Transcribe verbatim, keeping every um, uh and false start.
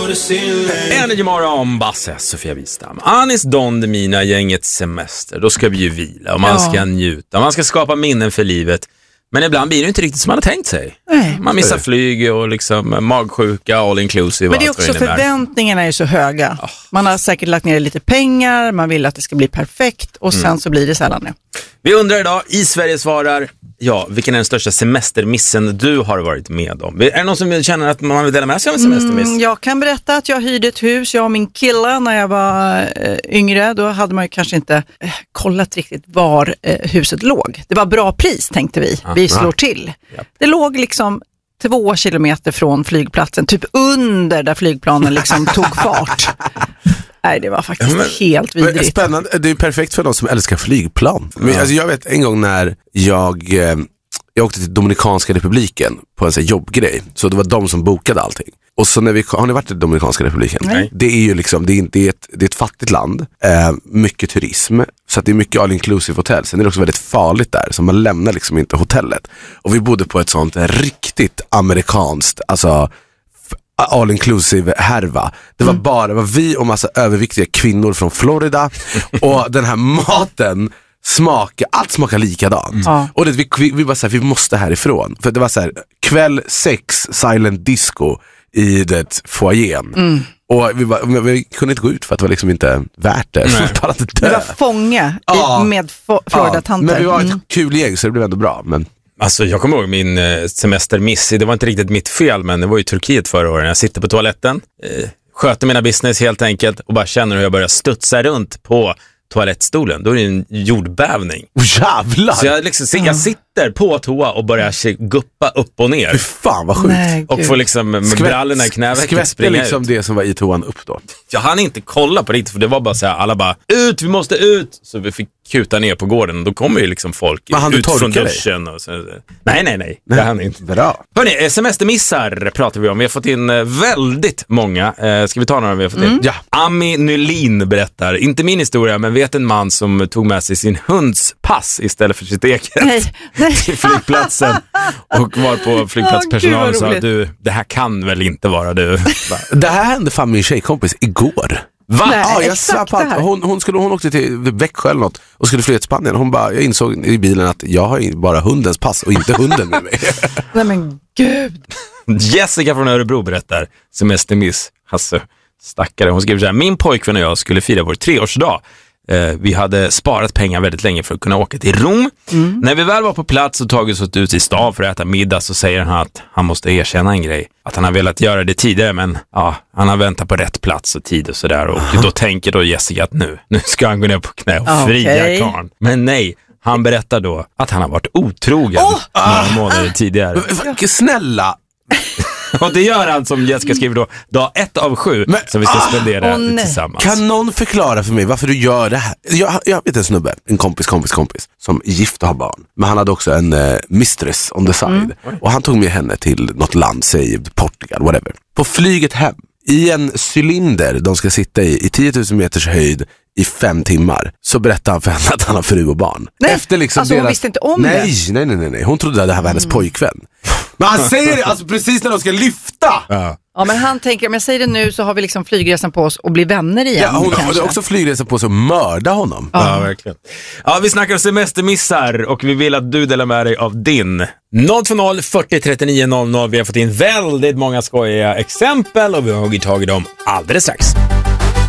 Energy morgon, Basse, Sofia Wistam, Anis Don, det mina gängets semester. Då ska vi ju vila och man ja. ska njuta. Man ska skapa minnen för livet. Men ibland blir det inte riktigt som man har tänkt sig. Nej. Man missar flyg och liksom magsjuka, all inclusive. Men det är också förväntningarna är så höga. Oh. Man har säkert lagt ner lite pengar, man vill att det ska bli perfekt och sen mm. så blir det sällan det. Vi undrar idag, i Sverige svarar, ja, vilken är den största semestermissen du har varit med om? Är det någon som känner att man vill dela med sig av en semestermiss? Mm, jag kan berätta att jag hyrde ett hus, jag och min kille, när jag var eh, yngre. Då hade man ju kanske inte eh, kollat riktigt var eh, huset låg. Det var bra pris, tänkte vi. Ah, vi slår ah. till. Yep. Det låg liksom två kilometer från flygplatsen, typ under där flygplanen liksom tog fart. Nej, det var faktiskt ja, men, helt vidrigt. Spännande, det är perfekt för de som älskar flygplan. Men, ja. alltså, jag vet en gång när jag, eh, jag åkte till Dominikanska republiken på en sån här jobbgrej. Så det var de som bokade allting. Och så när vi, har ni varit i Dominikanska republiken? Nej. Det är ju liksom, det är, det är, ett, det är ett fattigt land, eh, mycket turism, så att det är mycket all inclusive hotell. Sen är det också väldigt farligt där, så man lämnar liksom inte hotellet. Och vi bodde på ett sånt riktigt amerikanskt, alltså all inclusive härva. Det var mm. bara det var vi och massa överviktiga kvinnor från Florida och den här maten smakar, allt smakar likadant. Mm. Och det, vi, vi, vi bara så här, vi måste härifrån. För det var så här, kväll sex silent disco i det foajén. Mm. Och vi, bara, vi kunde inte gå ut för att det var liksom inte värt det. Bara att dö. Det var fånge ja. med Florida-tanter. Ja. Men vi var ett mm. kul gäng så det blev ändå bra. Men alltså jag kommer ihåg min eh, semestermiss. Det var inte riktigt mitt fel, men det var i Turkiet förra året. Jag sitter på toaletten, eh, sköter mina business helt enkelt och bara känner hur jag börjar studsa runt på toalettstolen. Då är det en jordbävning. Oh, jävlar! Så jag, liksom, jag sitter på toa och börjar guppa upp och ner. Fy fan vad sjukt. Nej, och får liksom med Skvätt, brallorna i knävecket springa liksom ut. Det som var i toan upp då. Jag hann inte kolla på riktigt, för det var bara så här, alla bara, ut, vi måste ut! Så vi fick kuta ner på gården och då kommer ju liksom folk ut från duschen. Och så, nej, nej, nej. Det hann inte. Bra. Hörrni, semestermissar pratar vi om. Vi har fått in väldigt många. Eh, ska vi ta några vi har fått in? Mm. Ja. Ami Nylin berättar, inte min historia, men vet en man som tog med sig sin hunds pass istället för sitt eget nej, nej. till flygplatsen och var på flygplatspersonal och sa, du, det här kan väl inte vara du. Det här hände fan min tjejkompis igår. Va? Nej, ja, jag slapp att hon, hon, skulle, hon åkte till Växjö eller något och skulle flyga till Spanien. Hon bara, jag insåg i bilen att jag har bara hundens pass och inte hunden med mig. Nej men gud. Jessica från Örebro berättar, semestermiss, Hasse, stackare. Hon skriver så här, min pojkvän och jag skulle fira vår treårsdag. Eh, vi hade sparat pengar väldigt länge för att kunna åka till Rom. Mm. När vi väl var på plats och tagit oss ut i stan för att äta middag, så säger han att han måste erkänna en grej. Att han har velat göra det tidigare, men ja, han har väntat på rätt plats och tid och sådär. Och då tänker då Jessica att nu, nu ska han gå ner på knä och fria okay. karn. Men nej, han berättar då att han har varit otrogen oh! några månader ah! tidigare. Snälla! Och det gör han, som Jessica skriver då, dag ett av sju men, som vi ska spendera ah, tillsammans. Kan någon förklara för mig varför du gör det här? Jag, jag vet en snubbe, en kompis, kompis, kompis som är gift och har barn. Men han hade också en uh, mistress on the side. Mm. Och han tog med henne till något land, säg Portugal, whatever. På flyget hem, i en cylinder de ska sitta i, i tio tusen meters höjd i fem timmar, så berättade han för henne att han har fru och barn. Nej, Efter liksom alltså deras... hon visste inte om nej, det. Nej, nej, nej, nej. Hon trodde att det här var hennes mm. pojkvän. Men han säger det alltså precis när de ska lyfta. Ja. Ja, men han tänker, om jag säger det nu så har vi liksom flygresan på oss och blir vänner igen. Ja, hon har också flygresan på sig att mörda honom. Ja. Ja, verkligen. Ja, vi snackar semestermissar och vi vill att du delar med dig av din. noll två noll fyrtio trettionio noll noll. Vi har fått in väldigt många skojiga exempel och vi har tagit tag i dem alldeles strax.